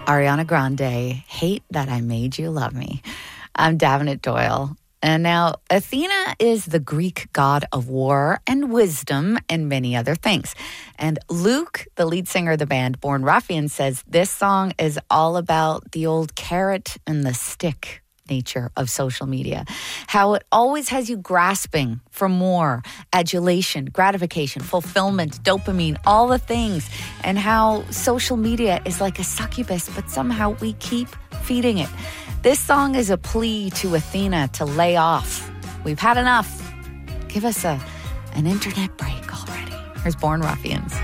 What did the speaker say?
Ariana Grande, Hate That I Made You Love Me. I'm Davenant Doyle. And now, Athena is the Greek god of war and wisdom and many other things. And Luke, the lead singer of the band Born Ruffians, says this song is all about the old carrot and the stick nature of social media. How it always has you grasping for more, adulation, gratification, fulfillment, dopamine, all the things. And how social media is like a succubus, but somehow we keep feeding it. This song is a plea to Athena to lay off. We've had enough. Give us an internet break already. Here's Born Ruffians.